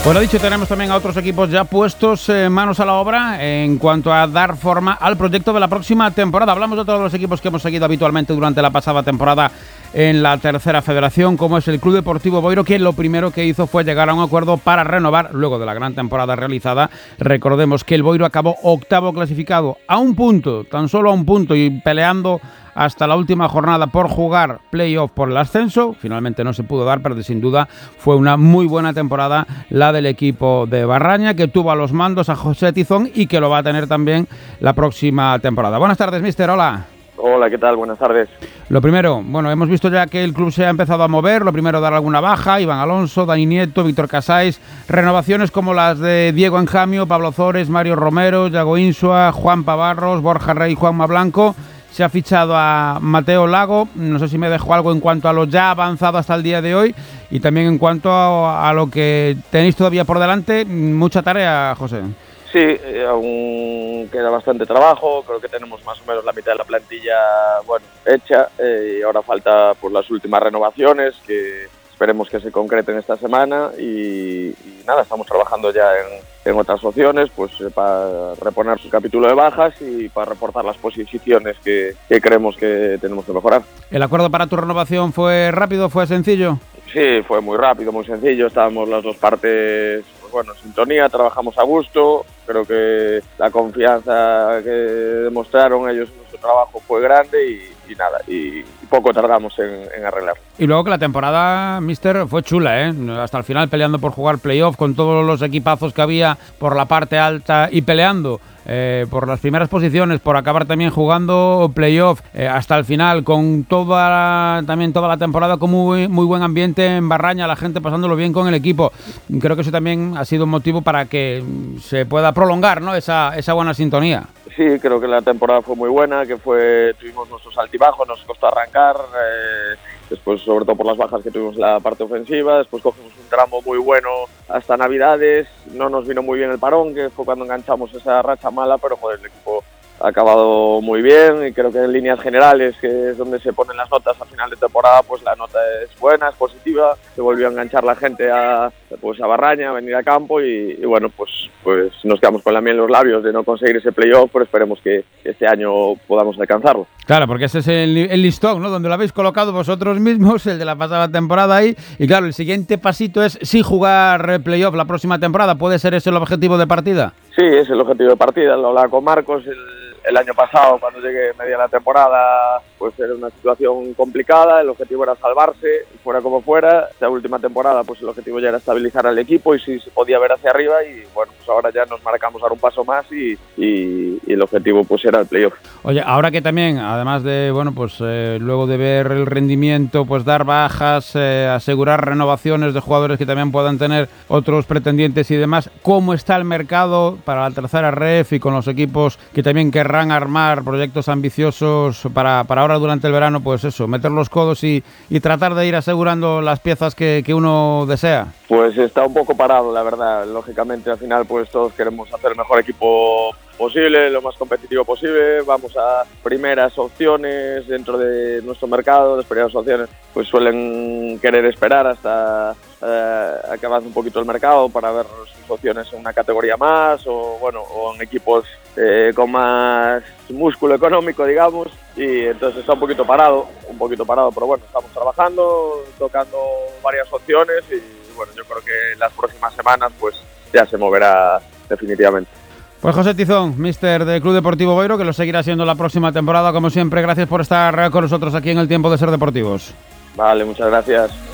Pues lo dicho, tenemos también a otros equipos ya puestos manos a la obra en cuanto a dar forma al proyecto de la próxima temporada. Hablamos de todos los equipos que hemos seguido habitualmente durante la pasada temporada en la tercera federación, como es el Club Deportivo Boiro, que lo primero que hizo fue llegar a un acuerdo para renovar, luego de la gran temporada realizada. Recordemos que el Boiro acabó octavo clasificado, a un punto, tan solo a un punto, y peleando hasta la última jornada por jugar playoff por el ascenso. Finalmente no se pudo dar, pero sin duda fue una muy buena temporada la del equipo de Barraña, que tuvo a los mandos a José Tizón y que lo va a tener también la próxima temporada. Buenas tardes, mister. Hola. Hola, ¿qué tal? Buenas tardes. Lo primero, bueno, hemos visto ya que el club se ha empezado a mover. Lo primero, dar alguna baja. Iván Alonso, Dani Nieto, Víctor Casáis. Renovaciones como las de Diego Enjamio, Pablo Zores, Mario Romero, Yago Insua, Juan Pavarros, Borja Rey, Juanma Blanco. Se ha fichado a Mateo Lago. No sé si me dejo algo en cuanto a lo ya avanzado hasta el día de hoy y también en cuanto a lo que tenéis todavía por delante. Mucha tarea, José. Sí, aún queda bastante trabajo. Creo que tenemos más o menos la mitad de la plantilla hecha y ahora falta pues las últimas renovaciones que esperemos que se concreten esta semana y nada, estamos trabajando ya en otras opciones pues para reponer su capítulo de bajas y para reforzar las posiciones que creemos que tenemos que mejorar. ¿El acuerdo para tu renovación fue rápido, fue sencillo? Sí, fue muy rápido, muy sencillo. Estábamos las dos partes en sintonía, trabajamos a gusto. Creo que la confianza que demostraron ellos en nuestro trabajo fue grande y poco tardamos en arreglarlo. Y luego que la temporada, mister, fue chula, ¿eh? Hasta el final peleando por jugar playoff con todos los equipazos que había por la parte alta y peleando por las primeras posiciones, por acabar también jugando playoff hasta el final, con toda la temporada con muy buen ambiente en Barraña, la gente pasándolo bien con el equipo. Creo que eso también ha sido un motivo para que se pueda prolongar, ¿no?, esa buena sintonía. Sí, creo que la temporada fue muy buena, tuvimos nuestros altibajos, nos costó arrancar, después sobre todo por las bajas que tuvimos en la parte ofensiva, después cogimos un tramo muy bueno hasta Navidades, no nos vino muy bien el parón, que fue cuando enganchamos esa racha mala, pero el equipo ha acabado muy bien y creo que en líneas generales, que es donde se ponen las notas a final de temporada, pues la nota es buena, es positiva, se volvió a enganchar la gente a Barraña, a venir a campo y pues nos quedamos con la miel en los labios de no conseguir ese playoff, pero esperemos que este año podamos alcanzarlo. Claro, porque ese es el listón, ¿no?, donde lo habéis colocado vosotros mismos, el de la pasada temporada ahí, y claro, el siguiente pasito es sí jugar playoff la próxima temporada. ¿Puede ser ese el objetivo de partida? Sí, es el objetivo de partida, lo hablaba con Marcos el año pasado, cuando llegué media la temporada, pues era una situación complicada, el objetivo era salvarse, fuera como fuera. Esta última temporada, pues el objetivo ya era estabilizar al equipo y si se podía ver hacia arriba y pues ahora ya nos marcamos dar un paso más y el objetivo pues era el playoff. Oye, ahora que también, además de, luego de ver el rendimiento, pues dar bajas, asegurar renovaciones de jugadores que también puedan tener otros pretendientes y demás, ¿cómo está el mercado para la tercera ref y con los equipos que también querrán armar proyectos ambiciosos para ahora durante el verano, pues eso, meter los codos y tratar de ir asegurando las piezas que uno desea? Pues está un poco parado, la verdad. Lógicamente, al final, pues todos queremos hacer el mejor equipo posible, lo más competitivo posible. Vamos a primeras opciones dentro de nuestro mercado. Las primeras opciones pues suelen querer esperar hasta que avance un poquito el mercado para ver sus opciones en una categoría más o en equipos con más músculo económico, digamos, y entonces está un poquito parado, pero bueno, estamos trabajando, tocando varias opciones y yo creo que en las próximas semanas pues ya se moverá definitivamente. Pues José Tizón, míster del Club Deportivo Boiro, que lo seguirá siendo la próxima temporada, como siempre. Gracias por estar con nosotros aquí en El Tiempo de Ser Deportivos. Vale, muchas gracias.